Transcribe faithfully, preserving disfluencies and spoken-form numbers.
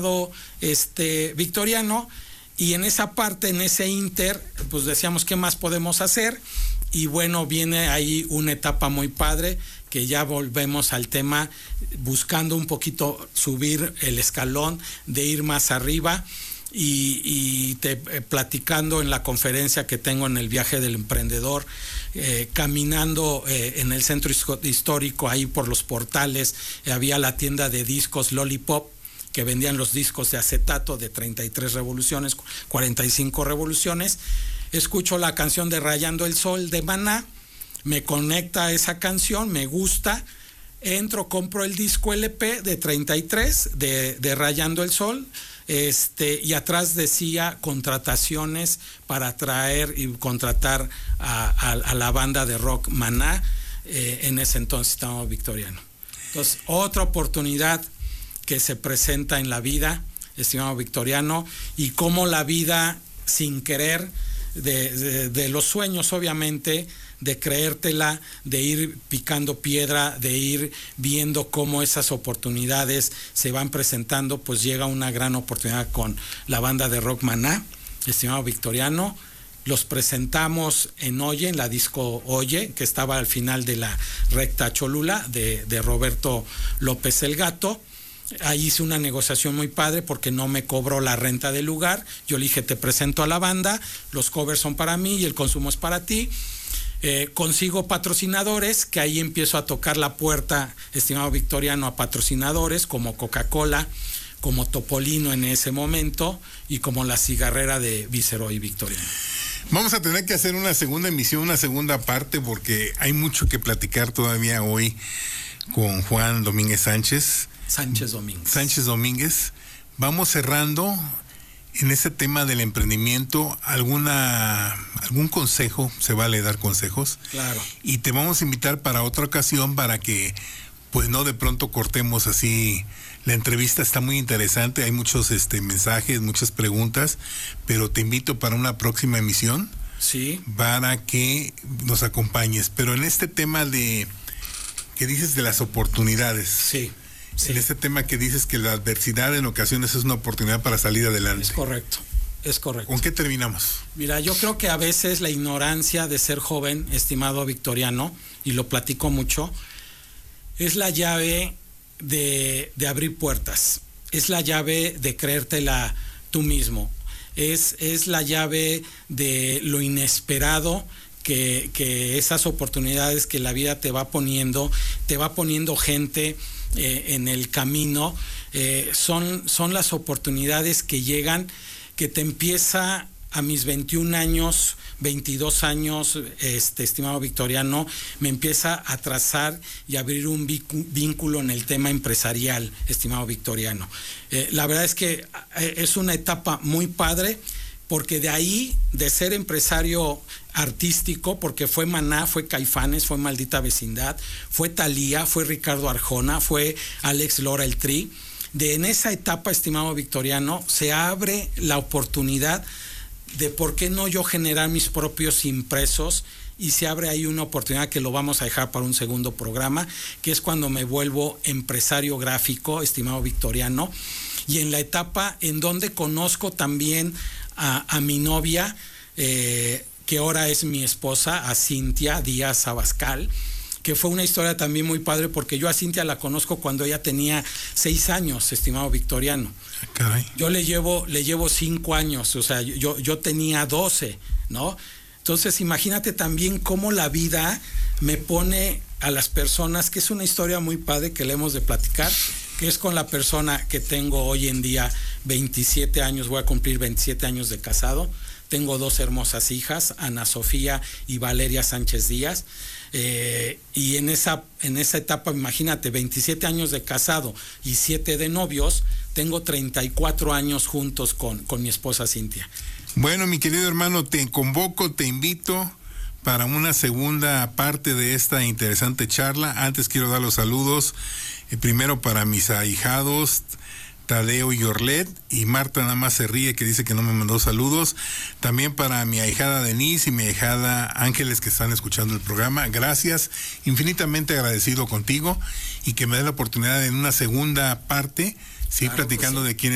este Victoriano, y en esa parte, en ese inter, pues decíamos qué más podemos hacer, y bueno, viene ahí una etapa muy padre, que ya volvemos al tema, buscando un poquito subir el escalón, de ir más arriba, y, y te, eh, platicando en la conferencia que tengo en el viaje del emprendedor, eh, caminando eh, en el centro histórico, ahí por los portales, eh, había la tienda de discos Lollipop, que vendían los discos de acetato de treinta y tres revoluciones, cuarenta y cinco revoluciones. Escucho la canción de Rayando el Sol de Maná, me conecta a esa canción, me gusta, entro, compro el disco L P de treinta y tres de, de Rayando el Sol, este, y atrás decía contrataciones para traer y contratar a, a, a la banda de rock Maná, eh, en ese entonces estábamos Victoriano. Entonces, otra oportunidad que se presenta en la vida, estimado Victoriano, y cómo la vida, sin querer, de, de, de los sueños obviamente, de creértela, de ir picando piedra, de ir viendo cómo esas oportunidades se van presentando, pues llega una gran oportunidad con la banda de rock Maná, estimado Victoriano. Los presentamos en Oye, en la disco Oye, que estaba al final de la recta Cholula, de, de Roberto López el Gato. Ahí hice una negociación muy padre porque no me cobró la renta del lugar. Yo le dije, te presento a la banda, los covers son para mí y el consumo es para ti. Eh, consigo patrocinadores, que ahí empiezo a tocar la puerta, estimado Victoriano, a patrocinadores como Coca-Cola, como Topolino en ese momento, y como la cigarrera de Viceroy Victoriano. Vamos a tener que hacer una segunda emisión, una segunda parte, porque hay mucho que platicar todavía hoy con Juan Domínguez Sánchez. Sánchez Domínguez. Sánchez Domínguez. Vamos cerrando en ese tema del emprendimiento. Alguna, algún consejo, se vale dar consejos. Claro. Y te vamos a invitar para otra ocasión para que, pues no de pronto cortemos así. La entrevista está muy interesante, hay muchos este, mensajes, muchas preguntas, pero te invito para una próxima emisión. Sí. Para que nos acompañes. Pero en este tema de, que dices de las oportunidades. Sí. Sí. En este tema que dices que la adversidad en ocasiones es una oportunidad para salir adelante. Es correcto, es correcto. ¿Con qué terminamos? Mira, yo creo que a veces la ignorancia de ser joven, estimado Victoriano, y lo platico mucho, es la llave de, de abrir puertas, es la llave de creértela tú mismo, es, es la llave de lo inesperado, que, que esas oportunidades que la vida te va poniendo, te va poniendo gente Eh, en el camino, eh, son, son las oportunidades que llegan, que te empieza a mis veintiún años, veintidós años, este, estimado Victoriano, me empieza a trazar y abrir un vínculo en el tema empresarial, estimado Victoriano. Eh, la verdad es que es una etapa muy padre, porque de ahí, de ser empresario artístico, porque fue Maná, fue Caifanes, fue Maldita Vecindad, fue Thalía, fue Ricardo Arjona, fue Alex Lora el Tri, de en esa etapa, estimado Victoriano, se abre la oportunidad de por qué no yo generar mis propios impresos, y se abre ahí una oportunidad que lo vamos a dejar para un segundo programa, que es cuando me vuelvo empresario gráfico, estimado Victoriano, y en la etapa en donde conozco también a, a mi novia, eh, que ahora es mi esposa, a Cintia Díaz Abascal, que fue una historia también muy padre, porque yo a Cintia la conozco cuando ella tenía seis años, estimado Victoriano. Caray. Yo le llevo, le llevo cinco años, o sea, yo, yo tenía doce, ¿no? Entonces, imagínate también cómo la vida me pone a las personas, que es una historia muy padre que le hemos de platicar, que es con la persona que tengo hoy en día, veintisiete años, voy a cumplir veintisiete años de casado. Tengo dos hermosas hijas, Ana Sofía y Valeria Sánchez Díaz, eh, y en esa, en esa etapa, imagínate, veintisiete años de casado y siete de novios, tengo treinta y cuatro años juntos con, con mi esposa Cintia. Bueno, mi querido hermano, te convoco, te invito para una segunda parte de esta interesante charla. Antes quiero dar los saludos, eh, primero para mis ahijados, Tadeo y Orlet, y Marta nada más se ríe que dice que no me mandó saludos. También para mi ahijada Denise y mi ahijada Ángeles, que están escuchando el programa. Gracias, infinitamente agradecido contigo, y que me dé la oportunidad en una segunda parte, sí, claro, platicando pues sí. de quién